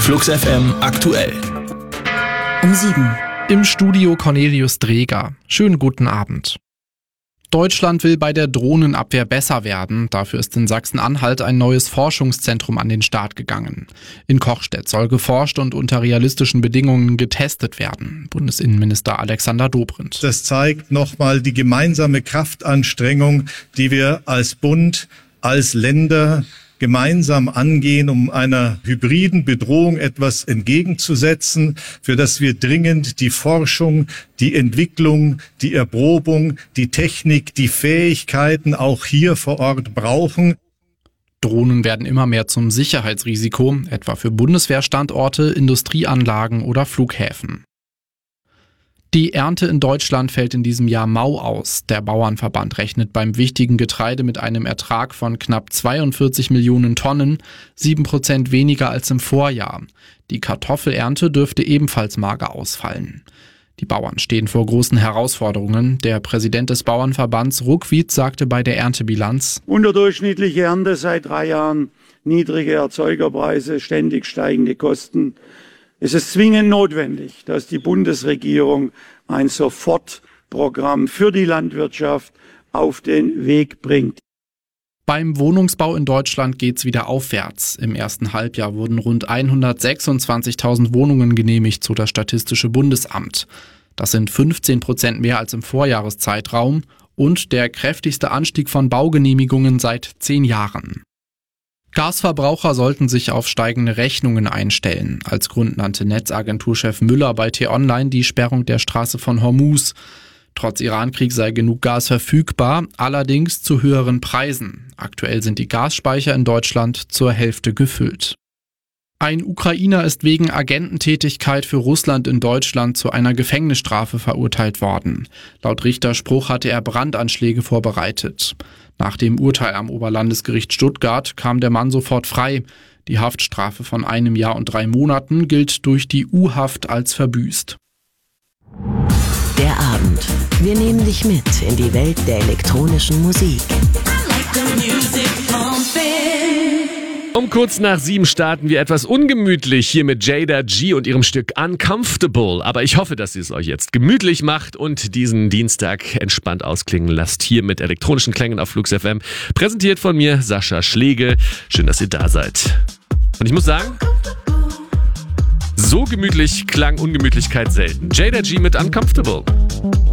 Flux FM aktuell. Um 7. Im Studio Cornelius Dreger. Schönen guten Abend. Deutschland will bei der Drohnenabwehr besser werden. Dafür ist in Sachsen-Anhalt ein neues Forschungszentrum an den Start gegangen. In Kochstedt soll geforscht und unter realistischen Bedingungen getestet werden. Bundesinnenminister Alexander Dobrindt. Das zeigt nochmal die gemeinsame Kraftanstrengung, die wir als Bund, als Länder gemeinsam angehen, um einer hybriden Bedrohung etwas entgegenzusetzen, für das wir dringend die Forschung, die Entwicklung, die Erprobung, die Technik, die Fähigkeiten auch hier vor Ort brauchen. Drohnen werden immer mehr zum Sicherheitsrisiko, etwa für Bundeswehrstandorte, Industrieanlagen oder Flughäfen. Die Ernte in Deutschland fällt in diesem Jahr mau aus. Der Bauernverband rechnet beim wichtigen Getreide mit einem Ertrag von knapp 42 Millionen Tonnen, 7% weniger als im Vorjahr. Die Kartoffelernte dürfte ebenfalls mager ausfallen. Die Bauern stehen vor großen Herausforderungen. Der Präsident des Bauernverbands Ruckwied sagte bei der Erntebilanz: Unterdurchschnittliche Ernte seit 3 Jahren, niedrige Erzeugerpreise, ständig steigende Kosten. Es ist zwingend notwendig, dass die Bundesregierung ein Sofortprogramm für die Landwirtschaft auf den Weg bringt. Beim Wohnungsbau in Deutschland geht's wieder aufwärts. Im ersten Halbjahr wurden rund 126.000 Wohnungen genehmigt, so das Statistische Bundesamt. Das sind 15% mehr als im Vorjahreszeitraum und der kräftigste Anstieg von Baugenehmigungen seit 10 Jahren. Gasverbraucher sollten sich auf steigende Rechnungen einstellen. Als Grund nannte Netzagenturchef Müller bei T-Online die Sperrung der Straße von Hormuz. Trotz Irankrieg sei genug Gas verfügbar, allerdings zu höheren Preisen. Aktuell sind die Gasspeicher in Deutschland zur Hälfte gefüllt. Ein Ukrainer ist wegen Agententätigkeit für Russland in Deutschland zu einer Gefängnisstrafe verurteilt worden. Laut Richterspruch hatte er Brandanschläge vorbereitet. Nach dem Urteil am Oberlandesgericht Stuttgart kam der Mann sofort frei. Die Haftstrafe von 1 Jahr und 3 Monaten gilt durch die U-Haft als verbüßt. Der Abend. Wir nehmen dich mit in die Welt der elektronischen Musik. Um kurz nach 7 starten wir etwas ungemütlich hier mit Jada G und ihrem Stück Uncomfortable. Aber ich hoffe, dass ihr es euch jetzt gemütlich macht und diesen Dienstag entspannt ausklingen lasst. Hier mit elektronischen Klängen auf Flux FM. Präsentiert von mir Sascha Schlegel. Schön, dass ihr da seid. Und ich muss sagen, so gemütlich klang Ungemütlichkeit selten. Jada G mit Uncomfortable.